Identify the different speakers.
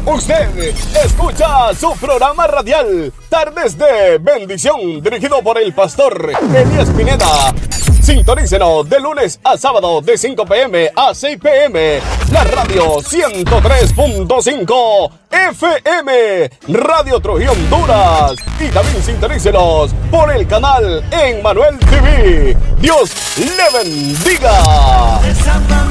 Speaker 1: Usted escucha su programa radial Tardes de Bendición, dirigido por el pastor Elías Pineda. Sintonícenos de lunes a sábado de 5 p.m. a 6 p.m. La radio 103.5 FM, Radio Trujillo, Honduras. Y también sintonícenos por el canal Emmanuel TV. Dios le bendiga.